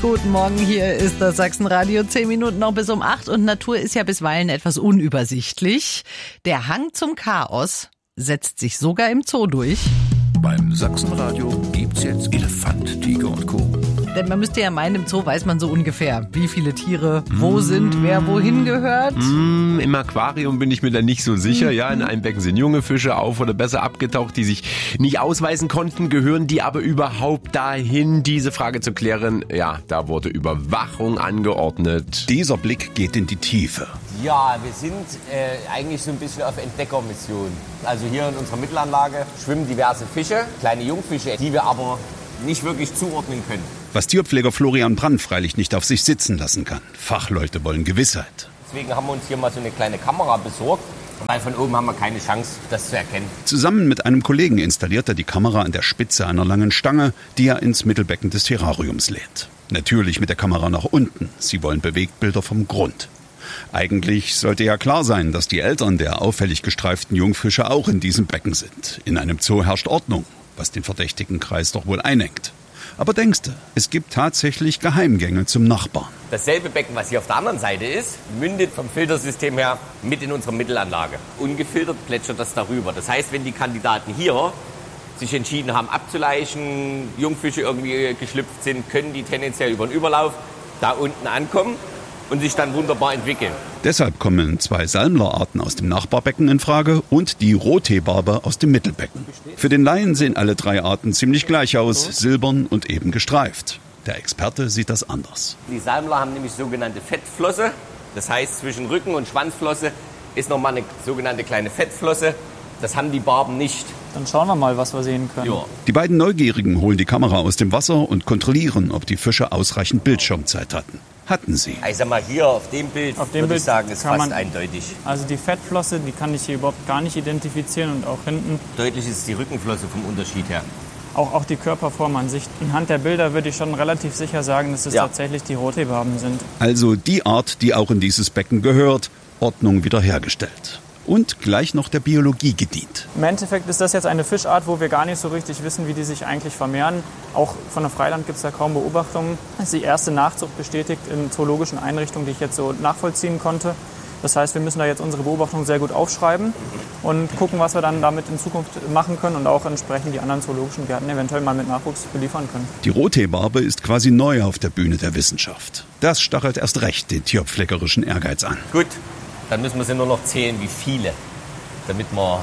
Guten Morgen, hier ist das Sachsenradio. 10 Minuten noch bis um 8 und Natur ist ja bisweilen etwas unübersichtlich. Der Hang zum Chaos setzt sich sogar im Zoo durch. Beim Sachsenradio gibt's jetzt Elefant, Tiger und Co. Denn man müsste ja meinen, im Zoo weiß man so ungefähr, wie viele Tiere wo sind, wer wohin gehört. Im Aquarium bin ich mir da nicht so sicher. Ja, in einem Becken sind junge Fische auf oder besser abgetaucht, die sich nicht ausweisen konnten. Gehören die aber überhaupt dahin, diese Frage zu klären? Ja, da wurde Überwachung angeordnet. Dieser Blick geht in die Tiefe. Ja, wir sind eigentlich so ein bisschen auf Entdeckermission. Also hier in unserer Mittelanlage schwimmen diverse Fische, kleine Jungfische, die wir aber nicht wirklich zuordnen können. Was Tierpfleger Florian Brandt freilich nicht auf sich sitzen lassen kann. Fachleute wollen Gewissheit. Deswegen haben wir uns hier mal so eine kleine Kamera besorgt, weil von oben haben wir keine Chance, das zu erkennen. Zusammen mit einem Kollegen installiert er die Kamera an der Spitze einer langen Stange, die er ins Mittelbecken des Terrariums lädt. Natürlich mit der Kamera nach unten. Sie wollen Bewegtbilder vom Grund. Eigentlich sollte ja klar sein, dass die Eltern der auffällig gestreiften Jungfische auch in diesem Becken sind. In einem Zoo herrscht Ordnung, was den verdächtigen Kreis doch wohl einengt. Aber denkste, es gibt tatsächlich Geheimgänge zum Nachbarn. Dasselbe Becken, was hier auf der anderen Seite ist, mündet vom Filtersystem her mit in unsere Mittelanlage. Ungefiltert plätschert das darüber. Das heißt, wenn die Kandidaten hier sich entschieden haben abzuleichen, Jungfische irgendwie geschlüpft sind, können die tendenziell über den Überlauf da unten ankommen und sich dann wunderbar entwickeln. Deshalb kommen 2 Salmlerarten aus dem Nachbarbecken in Frage und die Rotteebarbe aus dem Mittelbecken. Für den Laien sehen alle 3 Arten ziemlich gleich aus, silbern und eben gestreift. Der Experte sieht das anders. Die Salmler haben nämlich sogenannte Fettflosse. Das heißt, zwischen Rücken- und Schwanzflosse ist nochmal eine sogenannte kleine Fettflosse. Das haben die Barben nicht. Dann schauen wir mal, was wir sehen können. Ja. Die beiden Neugierigen holen die Kamera aus dem Wasser und kontrollieren, ob die Fische ausreichend Bildschirmzeit hatten. Hatten sie. Ich sag mal, hier auf dem Bild würde ich sagen, ist fast eindeutig. Also die Fettflosse, die kann ich hier überhaupt gar nicht identifizieren und auch hinten. Deutlich ist die Rückenflosse vom Unterschied her. Auch die Körperform an sich. Anhand der Bilder würde ich schon relativ sicher sagen, dass es tatsächlich die Rotteebarben sind. Also die Art, die auch in dieses Becken gehört, Ordnung wiederhergestellt. Und gleich noch der Biologie gedient. Im Endeffekt ist das jetzt eine Fischart, wo wir gar nicht so richtig wissen, wie die sich eigentlich vermehren. Auch von der Freiland gibt es da kaum Beobachtungen. Das ist die erste Nachzucht bestätigt in zoologischen Einrichtungen, die ich jetzt so nachvollziehen konnte. Das heißt, wir müssen da jetzt unsere Beobachtungen sehr gut aufschreiben und gucken, was wir dann damit in Zukunft machen können und auch entsprechend die anderen zoologischen Gärten eventuell mal mit Nachwuchs beliefern können. Die Rotteebarbe ist quasi neu auf der Bühne der Wissenschaft. Das stachelt erst recht den tierpflegerischen Ehrgeiz an. Gut. Dann müssen wir sie nur noch zählen, wie viele, damit wir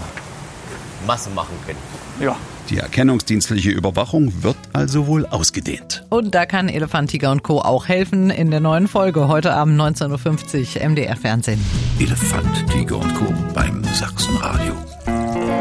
Masse machen können. Ja. Die erkennungsdienstliche Überwachung wird also wohl ausgedehnt. Und da kann Elefant, Tiger und Co. auch helfen in der neuen Folge heute Abend 19.50 Uhr MDR Fernsehen. Elefant, Tiger und